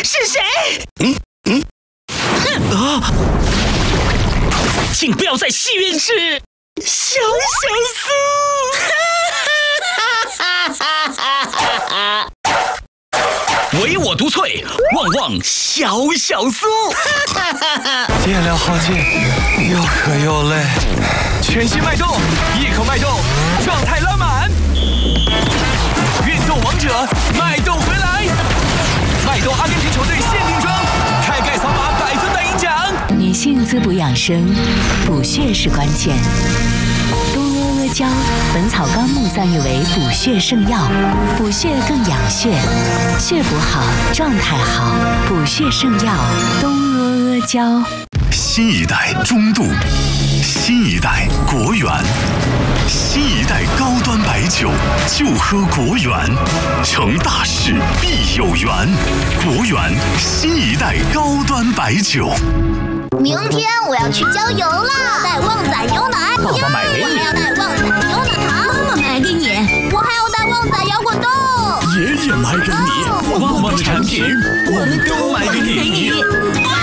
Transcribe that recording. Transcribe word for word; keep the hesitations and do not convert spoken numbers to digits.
是谁？嗯嗯啊！请不要在戏院吃小小酥。唯我独萃，旺旺小小酥。 戒了好劲，又渴又累。全新脉动，一口脉动，状态拉满。运动王者，脉动回来！脉动阿根廷球队限定装，开盖扫码百分百赢奖。 女性滋补养生，补血是关键。东阿阿胶，《本草纲目》赞誉为补血圣药，补血更养血，血补好，状态好，补血圣药东阿阿胶。 新一代中度，新一代国源，新一代高端白酒就喝国源，成大事必有缘。国源新一代高端白酒。 明天我要去郊游啦，带旺仔牛奶， 爸爸买给你。 我还要带旺仔牛奶糖， 妈妈买给你。 我还要带旺仔摇滚豆， 爷爷买给你。旺旺的产品，我们都买给你。